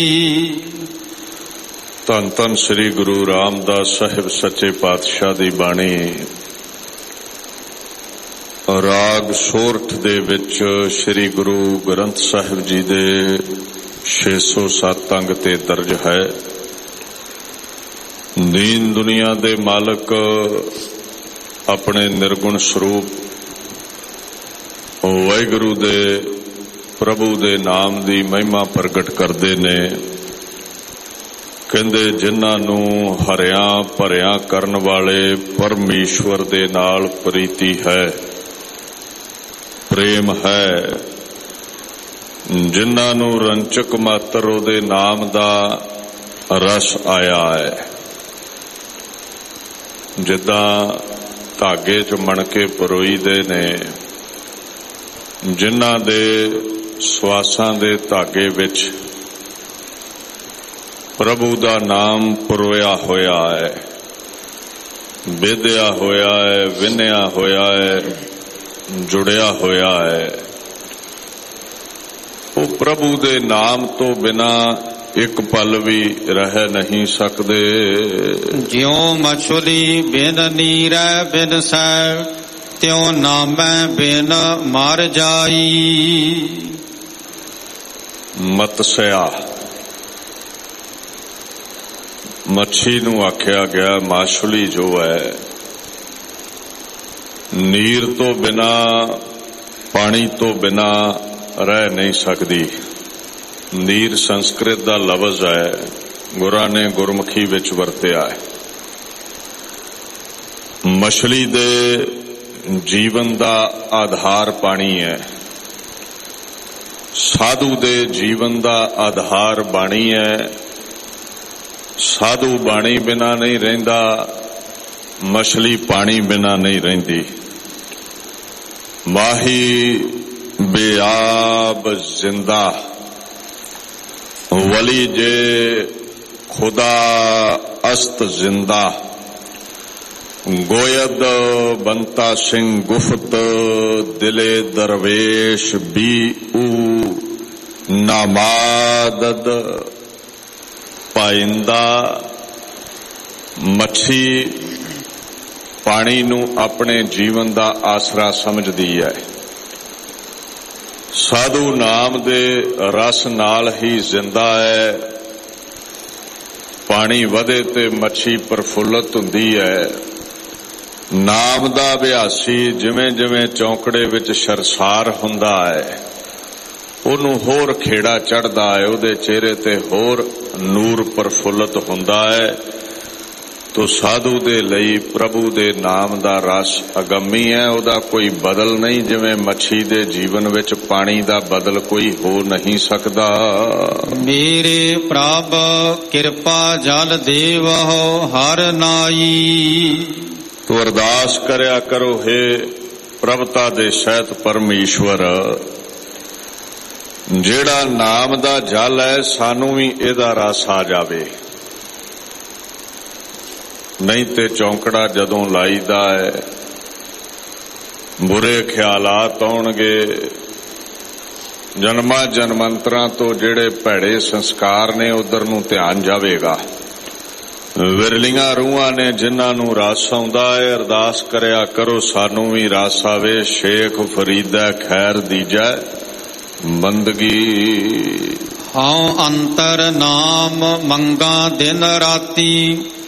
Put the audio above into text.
ਧੰਨ ਧੰਨ ਸ੍ਰੀ ਗੁਰੂ ਰਾਮਦਾਸ ਸਾਹਿਬ ਸੱਚੇ ਪਾਤਸ਼ਾਹ ਦੀ ਬਾਣੀ ਰਾਗ ਸੋਰਠ ਦੇ ਵਿੱਚ ਸ੍ਰੀ ਗੁਰੂ ਗ੍ਰੰਥ ਸਾਹਿਬ ਜੀ ਦੇ 607 ਅੰਗ ਤੇ ਦਰਜ ਹੈ। ਦੀਨ ਦੁਨੀਆ ਦੇ ਮਾਲਕ ਆਪਣੇ ਨਿਰਗੁਣ ਸਰੂਪ ਵਾਹਿਗੁਰੂ ਦੇ ਪ੍ਰਭੂ ਦੇ ਨਾਮ ਦੀ ਮਹਿਮਾ ਪ੍ਰਗਟ ਕਰਦੇ ਨੇ। ਕਹਿੰਦੇ ਜਿਨ੍ਹਾਂ ਨੂੰ ਹਰਿਆ ਭਰਿਆ ਕਰਨ ਵਾਲੇ ਪਰਮੇਸ਼ਵਰ ਦੇ ਨਾਲ ਪ੍ਰੀਤੀ ਹੈ, ਪ੍ਰੇਮ ਹੈ, ਜਿਨ੍ਹਾਂ ਨੂੰ ਰੰਚਕ ਮਾਤਰ ਉਹਦੇ ਨਾਮ ਦਾ ਰਸ ਆਇਆ ਹੈ। ਜਿੱਦਾਂ ਧਾਗੇ 'ਚ ਮਣਕੇ ਪਰੋਈਦੇ ਨੇ, ਜਿਨ੍ਹਾਂ ਦੇ ਸਵਾਸਾਂ ਦੇ ਧਾਗੇ ਵਿੱਚ ਪ੍ਰਭੂ ਦਾ ਨਾਮ ਪਰੋਇਆ ਹੋਇਆ ਹੈ, ਵਿਧਿਆ ਹੋਇਆ ਹੈ, ਵਿਨਿਆ ਹੋਇਆ ਹੈ, ਜੁੜਿਆ ਹੋਇਆ ਹੈ, ਉਹ ਪ੍ਰਭੂ ਦੇ ਨਾਮ ਤੋਂ ਬਿਨਾ ਇੱਕ ਪਲ ਵੀ ਰਹਿ ਨਹੀਂ ਸਕਦੇ। ਜਿਉ ਮਛਲੀ ਬਿਨ ਨੀਰੈ ਬਿਨ ਸੈ, ਤਿਉ ਨਾਮੈ ਬਿਨ ਮਰ ਜਾਈ। ਮਤਸਿਆ ਮੱਛੀ ਨੂੰ ਆਖਿਆ ਗਿਆ, ਮਾਛਲੀ ਜੋ ਹੈ ਨੀਰ ਤੋਂ ਬਿਨਾ, ਪਾਣੀ ਤੋਂ ਬਿਨਾ ਰਹਿ ਨਹੀਂ ਸਕਦੀ। ਨੀਰ ਸੰਸਕ੍ਰਿਤ ਦਾ ਲਫ਼ਜ਼ ਹੈ, ਗੁਰਾਂ ਨੇ ਗੁਰਮੁਖੀ ਵਿੱਚ ਵਰਤਿਆ ਹੈ। ਮਛਲੀ ਦੇ ਜੀਵਨ ਦਾ ਆਧਾਰ ਪਾਣੀ ਹੈ, ਸਾਧੂ ਦੇ ਜੀਵਨ ਦਾ ਆਧਾਰ ਬਾਣੀ ਹੈ। ਸਾਧੂ ਬਾਣੀ ਬਿਨਾ ਨਹੀਂ ਰਹਿੰਦਾ, ਮਛਲੀ ਪਾਣੀ ਬਿਨਾ ਨਹੀਂ ਰਹਿੰਦੀ। ਮਾਹੀ ਬੇਆਬ ਜ਼ਿੰਦਾ, ਵਲੀ ਜੇ ਖੁਦਾ ਅਸਤ ਜ਼ਿੰਦਾ। ਗੋਇਦ ਬੰਤਾ ਸਿੰਘ ਗੁਫਤ, ਦਿਲੇ ਦਰਵੇਸ਼ ਬੀ ਊ ਨਾਮਾਦਦ ਪਾਇੰਦਾ। ਮੱਛੀ ਪਾਣੀ ਨੂੰ ਆਪਣੇ ਜੀਵਨ ਦਾ ਆਸਰਾ ਸਮਝਦੀ ਹੈ। ਸਾਧੂ ਨਾਮ ਦੇ ਰਸ ਨਾਲ ਹੀ ਜ਼ਿੰਦਾ ਹੈ। ਪਾਣੀ ਵਧੇ ਤੇ ਮੱਛੀ ਪ੍ਰਫੁੱਲਤ ਹੁੰਦੀ ਹੈ। ਨਾਮ ਦਾ ਅਭਿਆਸੀ ਜਿਵੇਂ ਜਿਵੇਂ ਚੌਂਕੜੇ ਵਿੱਚ ਸਰਸਾਰ ਹੁੰਦਾ ਹੈ, ਉਹਨੂੰ ਹੋਰ ਖੇੜਾ ਚੜ੍ਹਦਾ ਹੈ, ਉਹਦੇ ਚਿਹਰੇ ਤੇ ਹੋਰ ਨੂਰ ਪ੍ਰਫੁੱਲਤ ਹੁੰਦਾ ਹੈ। ਤੋ ਸਾਧੂ ਦੇ ਲਈ ਪ੍ਰਭੂ ਦੇ ਨਾਮ ਦਾ ਰਸ ਅਗੰਮੀ ਹੈ, ਉਹਦਾ ਕੋਈ ਬਦਲ ਨਹੀਂ। ਜਿਵੇਂ ਮੱਛੀ ਦੇ ਜੀਵਨ ਵਿੱਚ ਪਾਣੀ ਦਾ ਬਦਲ ਕੋਈ ਹੋ ਨਹੀਂ ਸਕਦਾ। ਮੇਰੇ ਪ੍ਰਭ ਕਿਰਪਾ ਜਲ ਦੇਵਹੁ ਹਰ ਨਾਈ। ਤੋ ਅਰਦਾਸ ਕਰਿਆ ਕਰੋ, ਹੇ ਪ੍ਰਭਤਾ ਦੇ ਸਹਿਤ ਪਰਮੇਸ਼ਵਰ, ਜਿਹੜਾ ਨਾਮ ਦਾ ਜਲ ਹੈ ਸਾਨੂੰ ਵੀ ਇਹਦਾ ਰਸ ਆ ਜਾਵੇ। ਨਹੀਂ ਤੇ ਚੌਂਕੜਾ ਜਦੋਂ ਲਾਈਦਾ ਹੈ ਬੁਰੇ ਖਿਆਲਾਤ ਆਉਣਗੇ। ਜਨਮਾਂ ਜਨਮੰਤਰਾਂ ਤੋਂ ਜਿਹੜੇ ਭੈੜੇ ਸੰਸਕਾਰ ਨੇ ਉਧਰ ਨੂੰ ਧਿਆਨ ਜਾਵੇਗਾ। ਵਿਰਲੀਆਂ ਰੂਹਾਂ ਨੇ ਜਿਨ੍ਹਾਂ ਨੂੰ ਰਸ ਆਉਂਦਾ ਹੈ, ਅਰਦਾਸ ਕਰਿਆ ਕਰੋ ਸਾਨੂੰ ਵੀ ਰਸ ਆਵੇ। ਸ਼ੇਖ ਫਰੀਦਾ ਖੈਰ ਦੀਜੈ ਬੰਦਗੀ। ਹਉ ਅੰਤਰ ਨਾਮ ਮੰਗਾ ਦਿਨ ਰਾਤੀ,